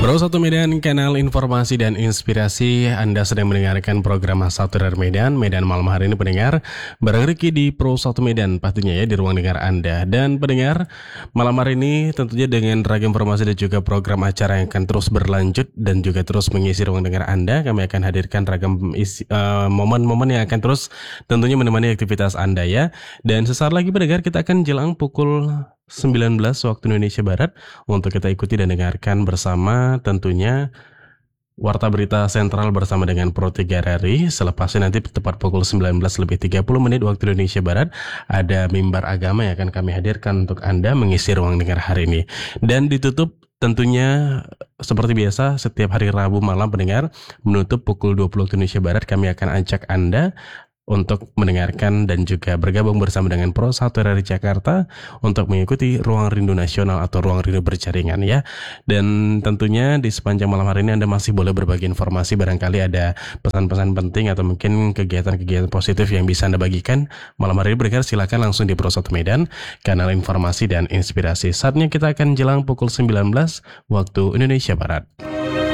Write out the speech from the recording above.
Pro 1 Medan, kanal informasi dan inspirasi. Anda sedang mendengarkan program Satu dari Medan malam hari ini pendengar. Bareng Riki di Pro 1 Medan pastinya ya di ruang dengar Anda. Dan pendengar, malam hari ini tentunya dengan ragam informasi dan juga program acara yang akan terus berlanjut dan juga terus mengisi ruang dengar Anda. Kami akan hadirkan ragam momen-momen yang akan terus tentunya menemani aktivitas Anda ya. Dan sesaat lagi pendengar, kita akan jelang pukul 19 waktu Indonesia Barat untuk kita ikuti dan dengarkan bersama tentunya Warta Berita Sentral bersama dengan Pro 3 RRI. Selepasnya nanti tepat pukul 19:30 waktu Indonesia Barat ada mimbar agama yang akan kami hadirkan untuk Anda mengisi ruang dengar hari ini. Dan ditutup tentunya seperti biasa setiap hari Rabu malam pendengar, menutup pukul 20 waktu Indonesia Barat kami akan ajak Anda untuk mendengarkan dan juga bergabung bersama dengan Pro 1 RRI Jakarta untuk mengikuti Ruang Rindu Nasional atau Ruang Rindu Berjaringan ya. Dan tentunya di sepanjang malam hari ini Anda masih boleh berbagi informasi, barangkali ada pesan-pesan penting atau mungkin kegiatan-kegiatan positif yang bisa Anda bagikan. Malam hari ini berdengar silakan langsung di Pro 1 Medan, kanal informasi dan inspirasi. Saatnya kita akan jelang pukul 19 waktu Indonesia Barat.